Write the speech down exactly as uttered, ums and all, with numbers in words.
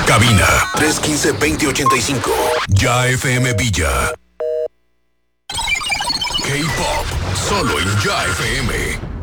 Cabina tres uno cinco, dos cero ocho cinco. Ya F M Villa. K-Pop, solo en Ya F M.